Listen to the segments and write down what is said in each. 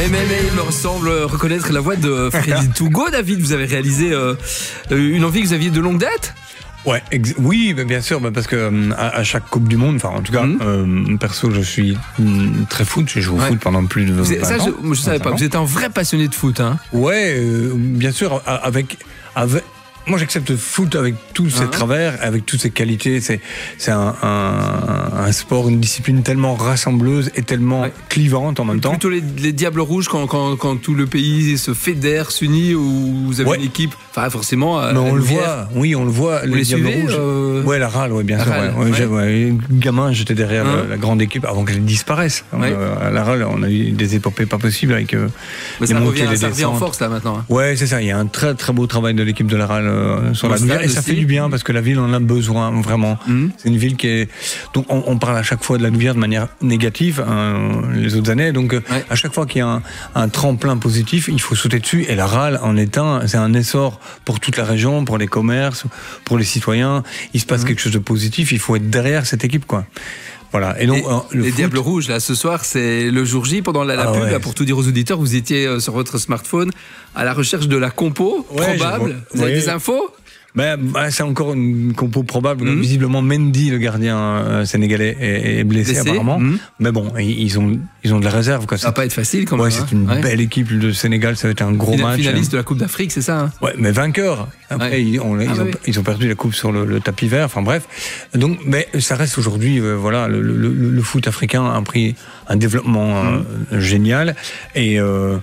Mais il me semble reconnaître la voix de Freddy Tougo. David, vous avez réalisé une envie que vous aviez de longue date? Ouais, oui, bien sûr, parce que à chaque Coupe du Monde, enfin en tout cas, perso, je suis très foot. J'ai joué au foot pendant plus de 20 ans. Ça, je savais pas. Vous êtes un vrai passionné de foot, hein? Ouais, bien sûr, avec moi, j'accepte le foot avec tous ses travers, avec toutes ses qualités. C'est un sport, une discipline tellement rassembleuse et tellement clivante en même temps. Plutôt les Diables Rouges quand tout le pays se fédère, s'unit, ou vous avez une équipe. Enfin, forcément. Mais on le voit. Oui, on le voit. Les Diables Rouges. Ouais, la RAL, bien sûr. Gamin, j'étais derrière la grande équipe avant qu'elle disparaisse. À la RAL, on a eu des épopées pas possibles avec. Mais ça revient en force là maintenant. Ouais, c'est ça. Il y a un très très beau travail de l'équipe de la RAL. Sur la Louvière, et ça fait du bien parce que la ville en a besoin vraiment. C'est une ville qui est. Donc on parle à chaque fois de la Louvière de manière négative les autres années. Donc à chaque fois qu'il y a un tremplin positif, il faut sauter dessus. Et la RAL en est c'est un essor pour toute la région, pour les commerces, pour les citoyens. Il se passe quelque chose de positif. Il faut être derrière cette équipe, quoi. Voilà. Et donc, les Diables Rouges, là, ce soir, c'est le jour J, pendant la pub, là, pour tout dire aux auditeurs, vous étiez sur votre smartphone à la recherche de la compo probable. Vous avez des infos? C'est encore une compo probable. Visiblement, Mendy, le gardien sénégalais, est blessé apparemment. Mais bon, ils ont de la réserve, quoi. Ça va pas être facile quand même. C'est une belle équipe de Sénégal. Ça va être un gros match. Finaliste de la Coupe d'Afrique, c'est ça, hein? Ouais, mais vainqueur. Après, ils ont perdu la coupe sur le tapis vert. Enfin bref. Donc, mais ça reste aujourd'hui, voilà, le foot africain a pris un développement génial. Et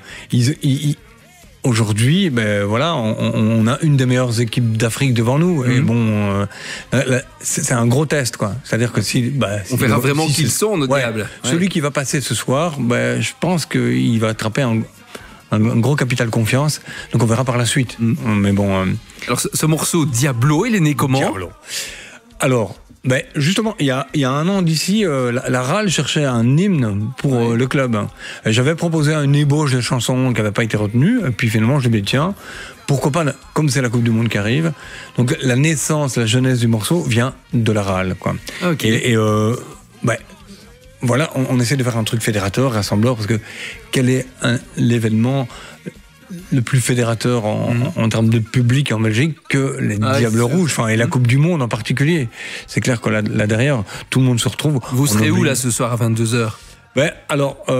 aujourd'hui, voilà, on a une des meilleures équipes d'Afrique devant nous. Et bon, c'est un gros test, quoi. C'est-à-dire que on verra vraiment qui ils sont, nos diables. Celui qui va passer ce soir, je pense qu'il va attraper un gros capital confiance. Donc on verra par la suite. Mais bon. Alors ce morceau Diablo, il est né comment? Diablo. Alors. Justement, il y a un an d'ici, la RAL cherchait un hymne pour le club. J'avais proposé une ébauche de chanson qui n'avait pas été retenue, et puis finalement je me dis tiens, pourquoi pas, comme c'est la Coupe du Monde qui arrive, donc la naissance, la jeunesse du morceau vient de la RAL, quoi. Okay. Voilà, on essaie de faire un truc fédérateur, rassembleur, parce que quel est l'événement le plus fédérateur en termes de public en Belgique que les Diables Rouges, et la Coupe du Monde en particulier. C'est clair que là derrière, tout le monde se retrouve. Vous serez où là ce soir à 22h? Alors,